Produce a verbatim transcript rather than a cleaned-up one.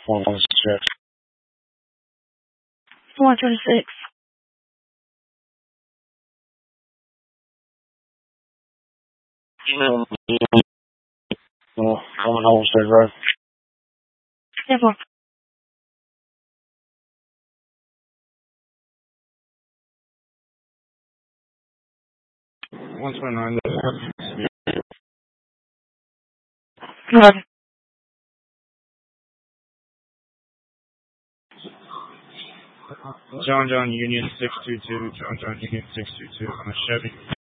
one one six. one twenty-six. Email me. No, one oh six, right? ten four. one twenty-nine. eleven. John John Union six two two. John John Union six two two on a Chevy.